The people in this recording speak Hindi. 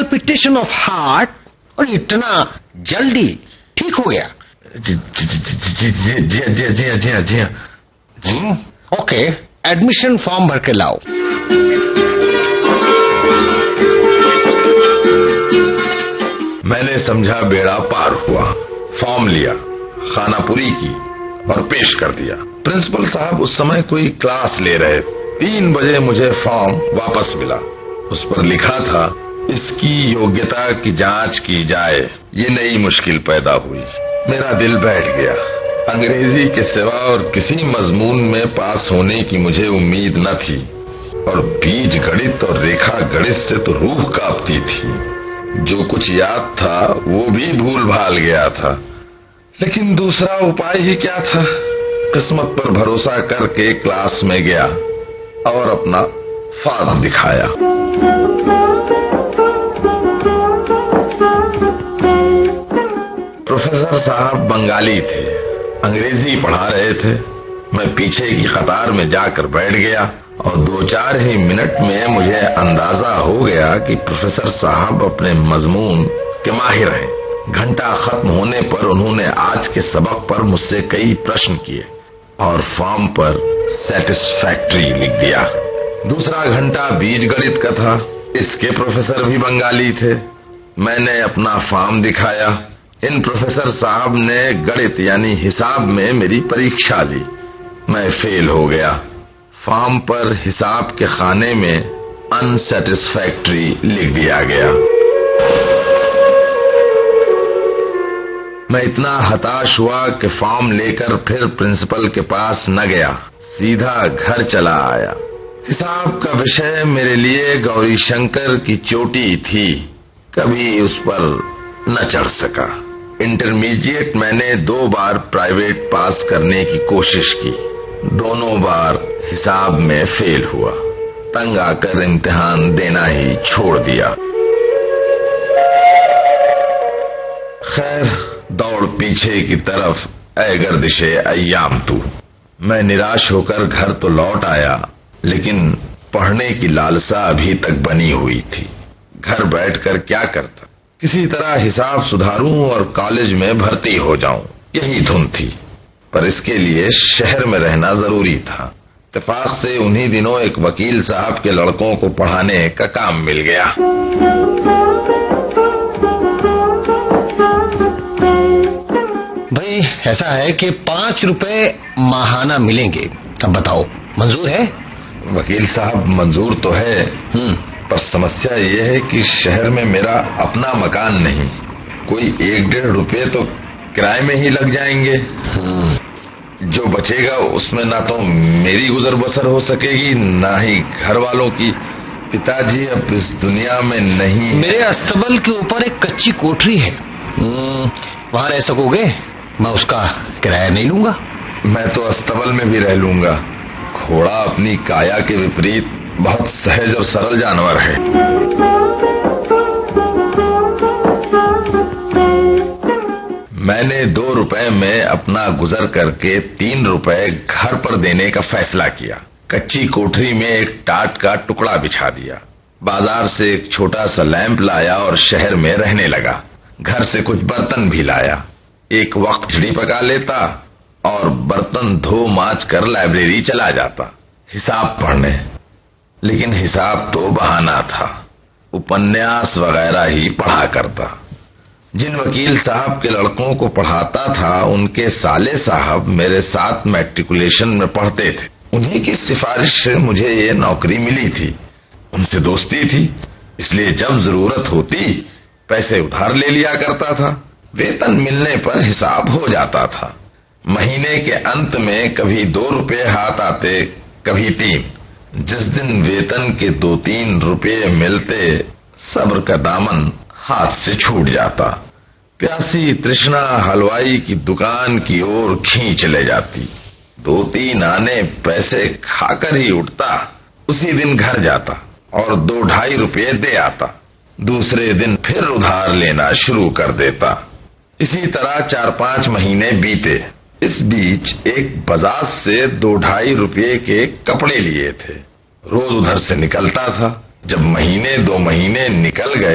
पैल्पिटेशन ऑफ हार्ट, और इतना जल्दी ठीक हो गया? जी जी जी जी जी जी जी जी जी जी। ओके, एडमिशन फॉर्म भर के लाओ। मैंने समझा बेड़ा पार हुआ। फॉर्म लिया, खानापुरी की और पेश कर दिया। प्रिंसिपल साहब उस समय कोई क्लास ले रहे। 3 बजे मुझे फॉर्म वापस मिला। उस पर लिखा था, इसकी योग्यता की जांच की जाए। ये नई मुश्किल पैदा हुई। मेरा दिल बैठ गया। अंग्रेजी के सिवा और किसी मजमून में पास होने की मुझे उम्मीद न थी, और बीज गणित और रेखा गणित से तो रूह कांपती थी। जो कुछ याद था वो भी भूल भाल गया था, लेकिन दूसरा उपाय ही क्या था। किस्मत पर भरोसा करके क्लास में गया और अपना फॉर्म दिखाया। प्रोफेसर साहब बंगाली थे, अंग्रेजी पढ़ा रहे थे। मैं पीछे की कतार में जाकर बैठ गया और 2-4 ही मिनट में मुझे अंदाजा हो गया कि प्रोफेसर साहब अपने मजमून के माहिर हैं। घंटा खत्म होने पर उन्होंने आज के सबक पर मुझसे कई प्रश्न किए और फॉर्म पर सैटिस्फैक्ट्री लिख दिया। दूसरा घंटा बीज गणित का था। इसके प्रोफेसर भी बंगाली थे। मैंने अपना फॉर्म दिखाया। इन प्रोफेसर साहब ने गणित यानी हिसाब में मेरी परीक्षा ली। मैं फेल हो गया। फॉर्म पर हिसाब के खाने में अनसैटिस्फैक्ट्री लिख दिया गया। मैं इतना हताश हुआ कि फॉर्म लेकर फिर प्रिंसिपल के पास न गया, सीधा घर चला आया। हिसाब का विषय मेरे लिए गौरी शंकर की चोटी थी, कभी उस पर न चढ़ सका। इंटरमीडिएट मैंने 2 बार प्राइवेट पास करने की कोशिश की, दोनों बार हिसाब में फेल हुआ। तंग आकर इम्तिहान देना ही छोड़ दिया। खैर, दौड़ पीछे की तरफ, ऐ गर्दिशे अय्याम तू। मैं निराश होकर घर तो लौट आया, लेकिन पढ़ने की लालसा अभी तक बनी हुई थी। घर बैठकर क्या करता, किसी तरह हिसाब सुधारूं और कॉलेज में भर्ती हो जाऊं, यही धुन थी। पर इसके लिए शहर में रहना जरूरी था। इत्तेफाक से उन्हीं दिनों एक वकील साहब के लड़कों को पढ़ाने का काम मिल गया। भाई ऐसा है कि 5 रुपए माहाना मिलेंगे, अब बताओ मंजूर है? वकील साहब मंजूर तो है, पर समस्या ये है कि शहर में मेरा अपना मकान नहीं। कोई 1-1.5 रुपए तो किराए में ही लग जाएंगे। जो बचेगा उसमें ना तो मेरी गुजर बसर हो सकेगी, ना ही घर वालों की। पिताजी अब इस दुनिया में नहीं। मेरे अस्तबल के ऊपर एक कच्ची कोठरी है, वहां रह सकोगे? मैं उसका किराया नहीं लूंगा। मैं तो अस्तबल में भी रह लूंगा। घोड़ा अपनी काया के विपरीत बहुत सहज और सरल जानवर है। मैंने 2 रुपए में अपना गुजर करके 3 रुपए घर पर देने का फैसला किया। कच्ची कोठरी में एक टाट का टुकड़ा बिछा दिया। बाजार से एक छोटा सा लैंप लाया और शहर में रहने लगा। घर से कुछ बर्तन भी लाया। एक वक्त खिचड़ी पका लेता और बर्तन धो मांज कर लाइब्रेरी चला जाता हिसाब पढ़ने। लेकिन हिसाब तो बहाना था, उपन्यास वगैरह ही पढ़ा करता। जिन वकील साहब के लड़कों को पढ़ाता था उनके साले साहब मेरे साथ मैट्रिकुलेशन में पढ़ते थे। उन्हीं की सिफारिश से मुझे ये नौकरी मिली थी। उनसे दोस्ती थी, इसलिए जब जरूरत होती पैसे उधार ले लिया करता था। वेतन मिलने पर हिसाब हो जाता था। महीने के अंत में कभी 2 रुपए हाथ आते, कभी 3। जिस दिन वेतन के 2-3 रुपए मिलते, सब्र का दामन हाथ से छूट जाता। प्यासी तृष्णा हलवाई की दुकान की ओर खींच ले जाती। 2-3 आने पैसे खाकर ही उठता। उसी दिन घर जाता और 2-2.5 रुपए दे आता। दूसरे दिन फिर उधार लेना शुरू कर देता। इसी तरह 4-5 महीने बीते। इस बीच एक बजाज से 2-2.5 रुपए के कपड़े लिए थे। रोज उधर से निकलता था। जब महीने 2 महीने निकल गए